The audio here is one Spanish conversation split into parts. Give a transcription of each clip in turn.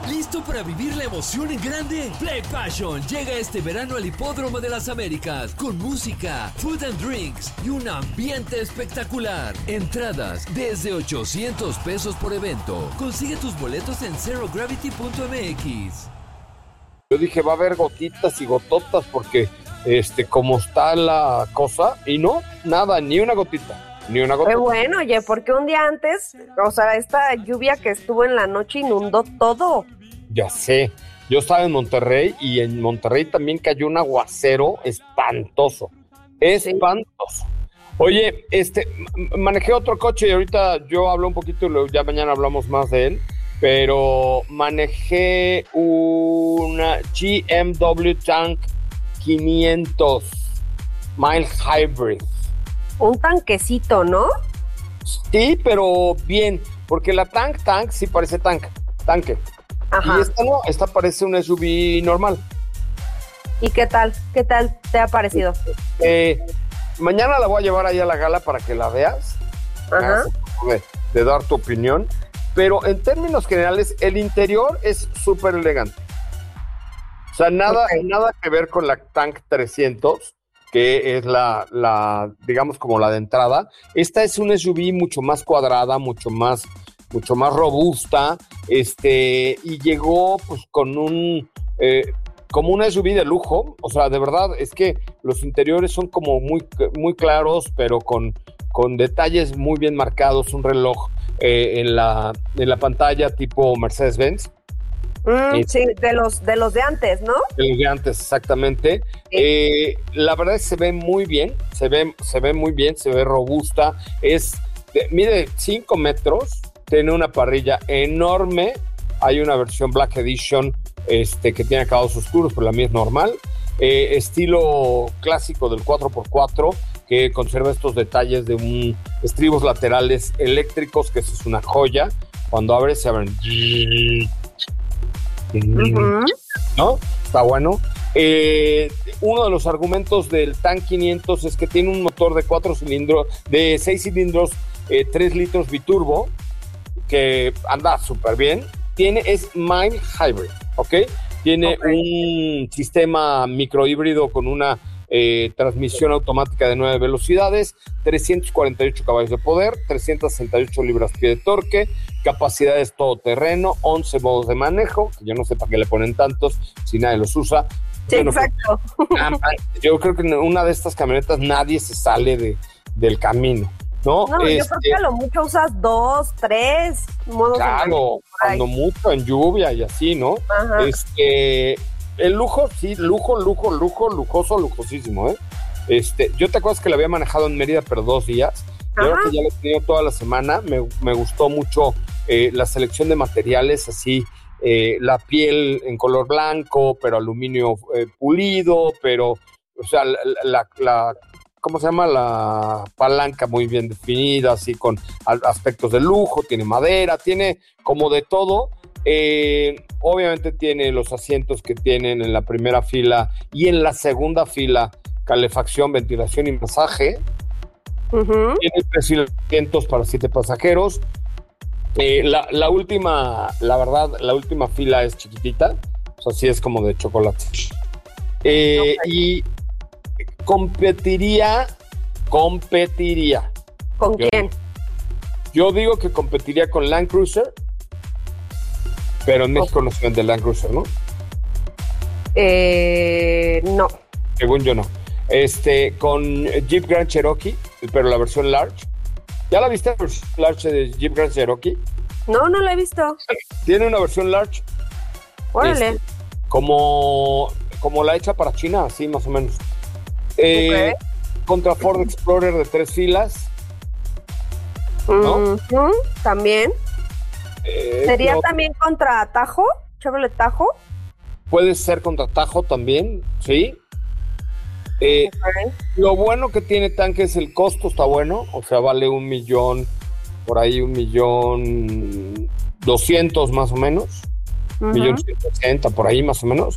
¿Listo para vivir la emoción en grande? Play Passion llega este verano al Hipódromo de las Américas con música, food and drinks y un ambiente espectacular. Entradas desde $800 por evento. Consigue tus boletos en zerogravity.mx. Yo dije, va a haber gotitas y gototas porque como está la cosa, y no, nada, ni una gotita. Ni una gota. Qué bueno, oye, porque un día antes, o sea, esta lluvia que estuvo en la noche inundó todo. Ya sé, yo estaba en Monterrey y en Monterrey también cayó un aguacero espantoso, espantoso. Oye, manejé otro coche y ahorita yo hablo un poquito y ya mañana hablamos más de él, pero manejé una GMW Tank 500 Mild Hybrid. Un tanquecito, ¿no? Sí, pero bien, porque la Tank sí parece tanque. Ajá. Y esta no, esta parece un SUV normal. ¿Y qué tal? ¿Qué tal te ha parecido? Mañana la voy a llevar ahí a la gala para que la veas. Ajá. De dar tu opinión. Pero en términos generales, el interior es súper elegante. O sea, nada que ver con la Tank 300, que es la digamos como la de entrada. Esta es un SUV mucho más cuadrada, mucho más robusta, y llegó pues con como un SUV de lujo. O sea, de verdad es que los interiores son como muy, muy claros, pero con detalles muy bien marcados, un reloj en la pantalla tipo Mercedes-Benz. Sí, de los de antes, ¿no? De los de antes, exactamente. Sí. La verdad es que se ve muy bien, se ve muy bien, se ve robusta. Mide 5 metros, tiene una parrilla enorme. Hay una versión Black Edition que tiene acabados oscuros, pero la mía es normal. Estilo clásico del 4x4, que conserva estos detalles de estribos laterales eléctricos, que eso es una joya. Cuando abres, se abren. Uh-huh. ¿No? Está bueno. Uno de los argumentos del Tank 500 es que tiene un motor de 6 cilindros, 3 litros biturbo, que anda súper bien. Es mild hybrid, ¿ok? Tiene un sistema microhíbrido con una transmisión automática de 9 velocidades, 348 caballos de poder, 368 libras-pie de torque, capacidades todoterreno, 11 modos de manejo, que yo no sé para qué le ponen tantos si nadie los usa. Sí, exacto. Yo creo que en una de estas camionetas nadie se sale del camino, ¿no? No, yo creo que a lo mucho usas 2, 3 modos de manejo. Claro, cuando mucho en lluvia y así, ¿no? Ajá. El lujo, sí, lujoso, lujosísimo, ¿eh? Yo te acuerdas que la había manejado en Mérida, pero 2 días. Y ahora que ya lo he tenido toda la semana, me gustó mucho la selección de materiales, así, la piel en color blanco, pero aluminio pulido, pero, o sea, ¿cómo se llama? La palanca muy bien definida, así con aspectos de lujo, tiene madera, tiene como de todo. Obviamente tiene los asientos que tienen en la primera fila y en la segunda fila calefacción, ventilación y masaje. Uh-huh. Tiene 3 asientos para 7 pasajeros. La última fila es chiquitita, o sea, sí es como de chocolate. Y competiría. ¿Con quién? Yo digo que competiría con Land Cruiser, pero en México no se vende Land Cruiser, ¿no? No. Según yo no. Con Jeep Grand Cherokee, pero la versión Large. ¿Ya la viste la versión Large de Jeep Grand Cherokee? No la he visto. Tiene una versión Large. Órale. Como la hecha para China, así más o menos. Contra Ford Explorer de 3 filas. ¿No? También. ¿Sería también contra Tajo? ¿Chevrolet Tajo? Puede ser contra Tajo también, sí. Lo bueno que tiene Tanque es el costo, está bueno, o sea, vale $1 millón, por ahí $1,200,000 más o menos, uh-huh. $1,160,000 por ahí más o menos.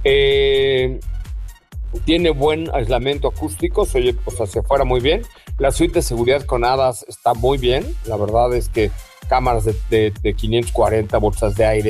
Tiene buen aislamiento acústico, se fuera muy bien. La suite de seguridad con HADAS está muy bien, la verdad es que cámaras de 540, bolsas de aire,